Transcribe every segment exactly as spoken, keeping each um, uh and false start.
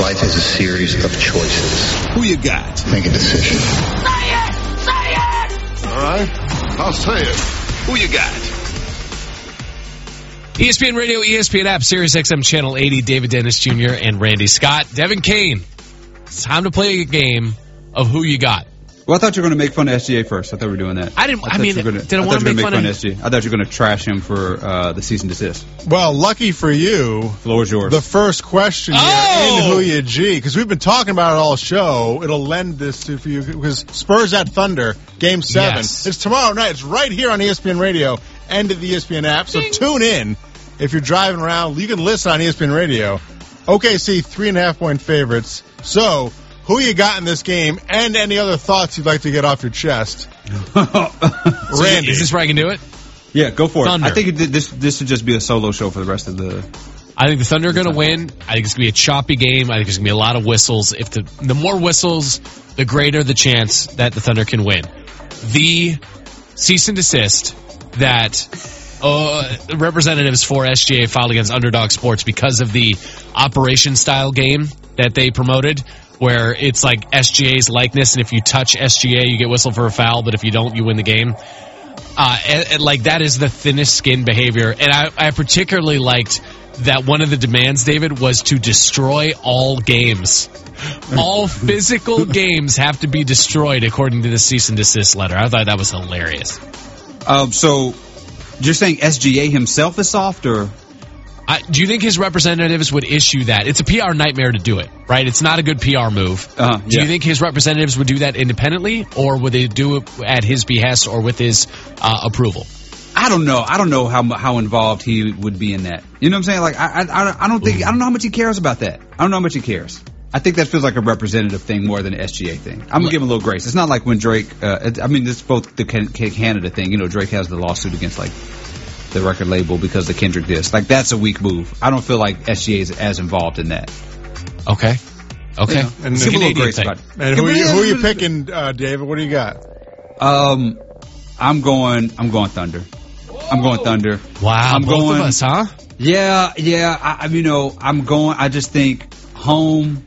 Life is a series of choices. Who you got? Make a decision. Say it! Say it! All right, I'll say it. Who you got? E S P N Radio, E S P N App, Sirius X M Channel eighty, David Dennis Junior and Randy Scott. Devin Kane, it's time to play a game of Who You Got. Well, I thought you were going to make fun of S G A first. I thought we were doing that. I didn't, I, I mean, gonna, did I, I want to make, make fun, fun of S G A? I thought you were going to trash him for uh, the cease and desist. Well, lucky for you. Floor is yours. The first question here oh! in Who You G, because we've been talking about it all show. It'll lend this to for you, because Spurs at Thunder, Game seven. Yes. It's tomorrow night. It's right here on E S P N Radio and the E S P N app. So Ding. Tune in. If you're driving around, you can listen on E S P N Radio. O K C, three and a half point favorites. So, who you got in this game, and any other thoughts you'd like to get off your chest? Randy. Is this where I can do it? Yeah, go for Thunder. it. I think it, this this should just be a solo show for the rest of the... I think the Thunder are going to win. I think it's going to be a choppy game. I think there's going to be a lot of whistles. If the the more whistles, the greater the chance that the Thunder can win. The cease and desist that uh, representatives for S G A filed against Underdog Sports because of the operation-style game that they promoted, where it's like S G A's likeness, and if you touch S G A, you get whistled for a foul, but if you don't, you win the game. Uh, and, and like that is the thinnest skin behavior, and I, I particularly liked that one of the demands, David, was to destroy all games. All physical games have to be destroyed according to the cease and desist letter. I thought that was hilarious. Um, so you're saying S G A himself is soft, or? I, do you think his representatives would issue that? It's a P R nightmare to do it, right? It's not a good P R move. Uh, do yeah. you think his representatives would do that independently, or would they do it at his behest or with his uh, approval? I don't know. I don't know how how involved he would be in that. You know what I'm saying? Like, I I, I don't think, I don't know how much he cares about that. I don't know how much he cares. I think that feels like a representative thing more than an S G A thing. I'm gonna give him a little grace. It's not like when Drake. Uh, I mean, it's both the Canada thing. You know, Drake has the lawsuit against like the record label because the Kendrick diss. Like, that's a weak move. I don't feel like S G A is as involved in that. Okay. Okay. You know, and give a little grace about it. And who are you, who are you picking, uh, David? What do you got? Um, I'm going. I'm going Thunder. I'm going Thunder. Wow. I'm both going, of us, huh? Yeah, yeah. I, I you know, I'm going. I just think home.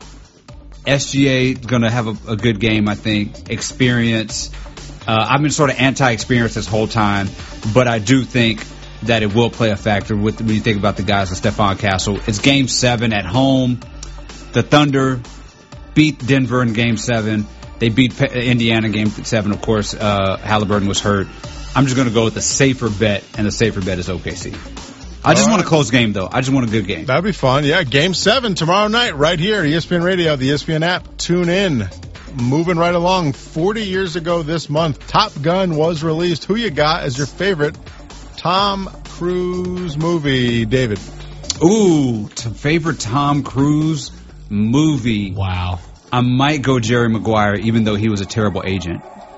S G A is going to have a, a good game, I think. Experience. Uh, I've been sort of anti-experience this whole time, but I do think that it will play a factor with when you think about the guys like Stephon Castle. It's game seven at home. The Thunder beat Denver in game seven. They beat Indiana in game seven, of course. Uh, Halliburton was hurt. I'm just going to go with the safer bet, and the safer bet is O K C. I just All want right. a close game, though. I just want a good game. That'd be fun. Yeah, Game seven tomorrow night right here, E S P N Radio, the E S P N app. Tune in. Moving right along, forty years ago this month, Top Gun was released. Who you got as your favorite Tom Cruise movie, David? Ooh, t- favorite Tom Cruise movie. Wow. I might go Jerry Maguire, even though he was a terrible agent.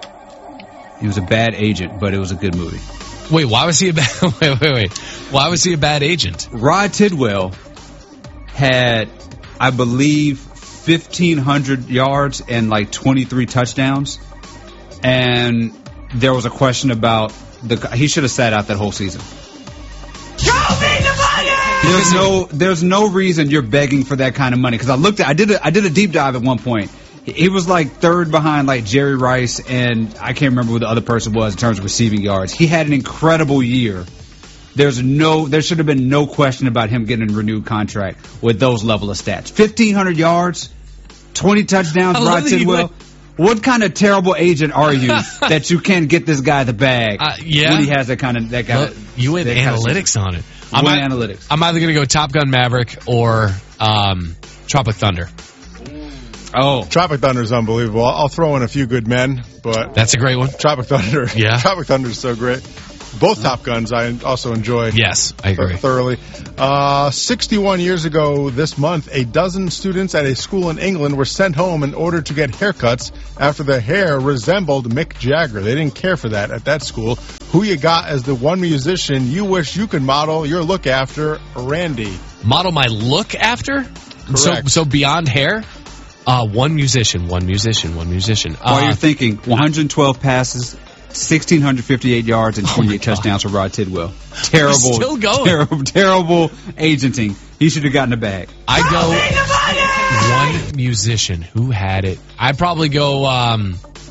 He was a bad agent, but it was a good movie. Wait, why was he a bad? Wait, wait, wait. Why was he a bad agent? Rod Tidwell had, I believe, fifteen hundred yards and like twenty-three touchdowns, and there was a question about the. He should have sat out that whole season. There's no, there's no reason you're begging for that kind of money. Because I looked at, I did, a, I did a deep dive at one point. He was like third behind like Jerry Rice, and I can't remember who the other person was in terms of receiving yards. He had an incredible year. There's no, there should have been no question about him getting a renewed contract with those level of stats. fifteen hundred yards, twenty touchdowns, Rod Tidwell. What kind of terrible agent are you that you can't get this guy the bag uh, yeah. when he has that kind of that kind well, of you went analytics kind of on it. I'm I'm analytics. I'm either going to go Top Gun Maverick or um, Tropic Thunder. Oh, Tropic Thunder is unbelievable. I'll throw in a few good men, but that's a great one. Tropic Thunder, yeah, Tropic Thunder is so great. Both Top Guns I also enjoy. Yes, I agree. Th- thoroughly. Uh, sixty-one years ago this month, a dozen students at a school in England were sent home in order to get haircuts after their hair resembled Mick Jagger. They didn't care for that at that school. Who you got as the one musician you wish you could model your look after, Randy? Model my look after? Correct. So, so beyond hair? Uh, one musician, one musician, one musician. While uh, you're thinking, one hundred twelve passes, one thousand six hundred fifty-eight yards, and twenty-eight oh touchdowns for Rod Tidwell. Terrible, still going. terrible, terrible agenting. He should have gotten a bag. I go one musician. Who had it? I'd probably go um,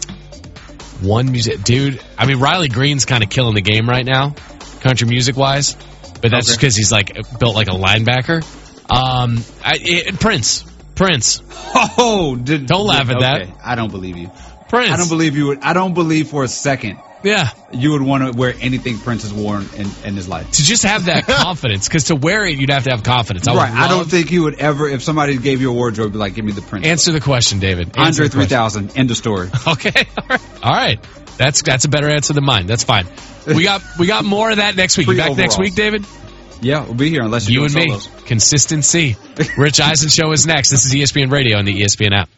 one music. Dude, I mean, Riley Green's kind of killing the game right now, country music-wise. But that's just Okay. because he's like built like a linebacker. Um, I, it, Prince. Prince. Oh, did, Don't laugh at okay. that. I don't believe you. Prince. I don't believe you would. I don't believe for a second Yeah. you would want to wear anything Prince has worn in, in his life. To just have that confidence, because to wear it, you'd have to have confidence. I would Right. I don't love- think you would ever, if somebody gave you a wardrobe, be like, give me the Prince. Answer the question, David. Answer Andre the question. three thousand. End of story. Okay. All right. All right. That's that's a better answer than mine. That's fine. We got we got more of that next week. You Free back next overalls. week, David? Yeah, we'll be here unless You you're and doing me. solos. Consistency. Rich Eisen Show is next. This is E S P N Radio and the E S P N app.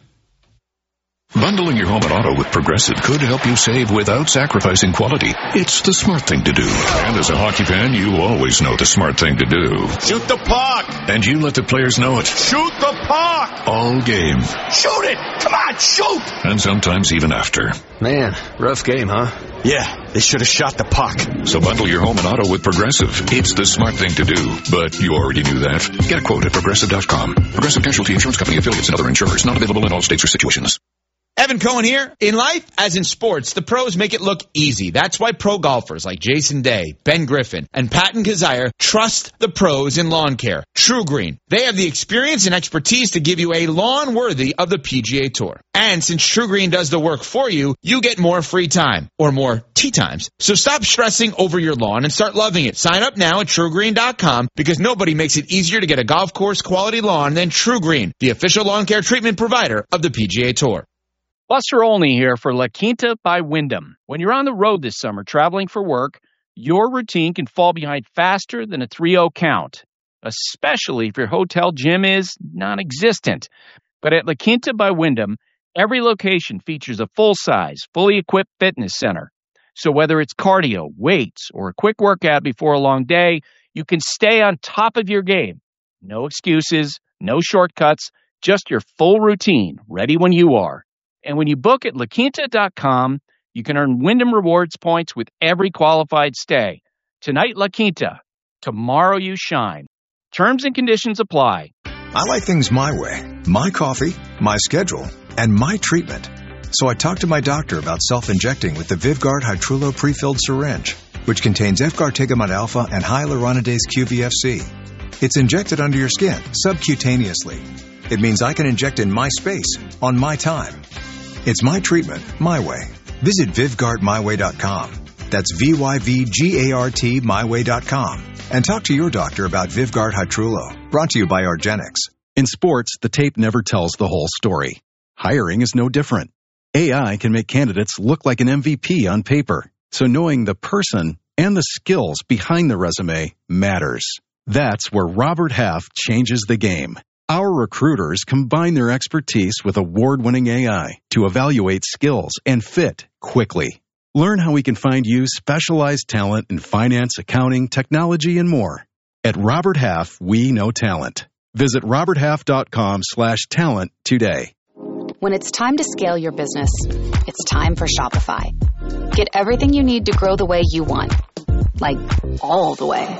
Bundling your home and auto with Progressive could help you save without sacrificing quality. It's the smart thing to do. And as a hockey fan, you always know the smart thing to do. Shoot the puck! And you let the players know it Shoot the puck! all game. Shoot it! Come on, shoot! And sometimes even after. Man, rough game, huh? Yeah, they should have shot the puck. So bundle your home and auto with Progressive. It's the smart thing to do. But you already knew that. Get a quote at Progressive dot com. Progressive Casualty Insurance Company affiliates and other insurers. Not available in all states or situations. Evan Cohen here. In life, as in sports, the pros make it look easy. That's why pro golfers like Jason Day, Ben Griffin, and Patton Kazire trust the pros in lawn care. True Green. They have the experience and expertise to give you a lawn worthy of the P G A Tour. And since True Green does the work for you, you get more free time, or more tee times. So stop stressing over your lawn and start loving it. Sign up now at True Green dot com because nobody makes it easier to get a golf course quality lawn than True Green, the official lawn care treatment provider of the P G A Tour. Buster Olney here for La Quinta by Wyndham. When you're on the road this summer traveling for work, your routine can fall behind faster than a three oh count, especially if your hotel gym is non-existent. But at La Quinta by Wyndham, every location features a full-size, fully equipped fitness center. So whether it's cardio, weights, or a quick workout before a long day, you can stay on top of your game. No excuses, no shortcuts, just your full routine, ready when you are. And when you book at La Quinta dot com, you can earn Wyndham Rewards points with every qualified stay. Tonight, La Quinta. Tomorrow, you shine. Terms and conditions apply. I like things my way. My coffee, my schedule, and my treatment. So I talked to my doctor about self-injecting with the Vyvgart Hytrulo prefilled syringe, which contains F-gartigimod alpha and hyaluronidase Q V F C. It's injected under your skin, subcutaneously. It means I can inject in my space, on my time. It's my treatment, my way. Visit Vyvgart My Way dot com. That's V Y V G A R T My Way dot com. And talk to your doctor about Vyvgart Hytrulo. Brought to you by argenx. In sports, the tape never tells the whole story. Hiring is no different. A I can make candidates look like an M V P on paper. So knowing the person and the skills behind the resume matters. That's where Robert Half changes the game. Our recruiters combine their expertise with award-winning A I to evaluate skills and fit quickly. Learn how we can find you specialized talent in finance, accounting, technology, and more. At Robert Half, we know talent. Visit robert half dot com slash talent today. When it's time to scale your business, it's time for Shopify. Get everything you need to grow the way you want. Like, all the way.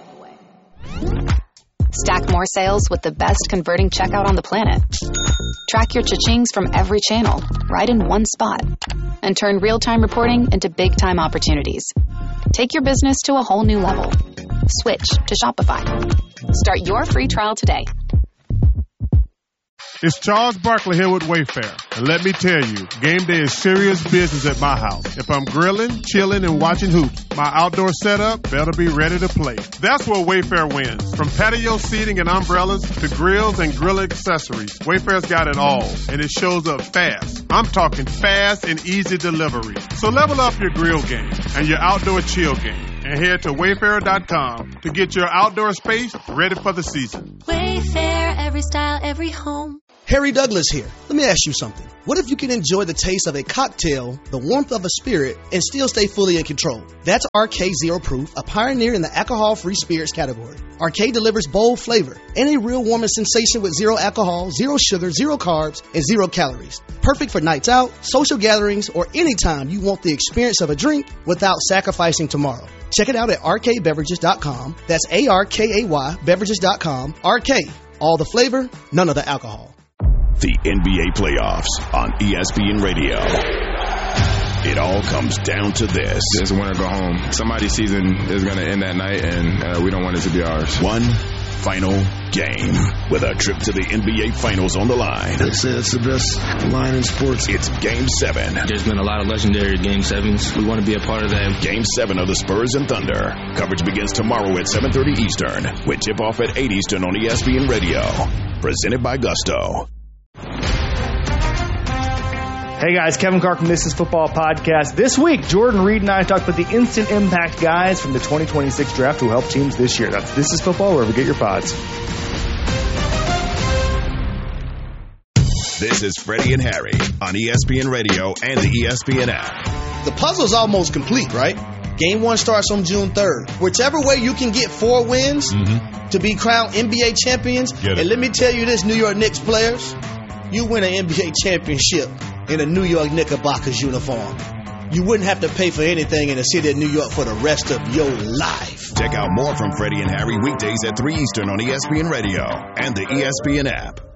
Stack more sales with the best converting checkout on the planet. Track your cha-chings from every channel, right in one spot. And turn real-time reporting into big-time opportunities. Take your business to a whole new level. Switch to Shopify. Start your free trial today. It's Charles Barkley here with Wayfair. And let me tell you, game day is serious business at my house. If I'm grilling, chilling, and watching hoops, my outdoor setup better be ready to play. That's where Wayfair wins. From patio seating and umbrellas to grills and grill accessories, Wayfair's got it all, and it shows up fast. I'm talking fast and easy delivery. So level up your grill game and your outdoor chill game. And head to wayfair dot com to get your outdoor space ready for the season. Wayfair, every style, every home. Harry Douglas here. Let me ask you something. What if you can enjoy the taste of a cocktail, the warmth of a spirit, and still stay fully in control? That's R K Zero Proof, a pioneer in the alcohol-free spirits category. R K delivers bold flavor and a real warming sensation with zero alcohol, zero sugar, zero carbs, and zero calories. Perfect for nights out, social gatherings, or anytime you want the experience of a drink without sacrificing tomorrow. Check it out at R K beverages dot com. That's A R K A Y beverages dot com. R K, all the flavor, none of the alcohol. The N B A playoffs on E S P N Radio. It all comes down to this. It's win or go home. Somebody's season is going to end that night, and uh, we don't want it to be ours. One final game with a trip to the N B A Finals on the line. I'd say it's the best line in sports. It's Game seven. There's been a lot of legendary Game sevens. We want to be a part of that. Game seven of the Spurs and Thunder. Coverage begins tomorrow at seven thirty Eastern with tip-off at eight Eastern on E S P N Radio. Presented by Gusto. Hey guys, Kevin Carr from This Is Football Podcast. This week, Jordan Reed and I talked with the instant impact guys from the twenty twenty-six draft who helped teams this year. That's This Is Football, wherever you get your pods. This is Freddie and Harry on E S P N Radio and the E S P N app. The puzzle's almost complete, right? Game one starts on June third. Whichever way you can get four wins mm-hmm. to be crowned N B A champions, and let me tell you this, New York Knicks players, you win an N B A championship in a New York Knickerbockers uniform. You wouldn't have to pay for anything in the city of New York for the rest of your life. Check out more from Freddie and Harry weekdays at three Eastern on E S P N Radio and the E S P N app.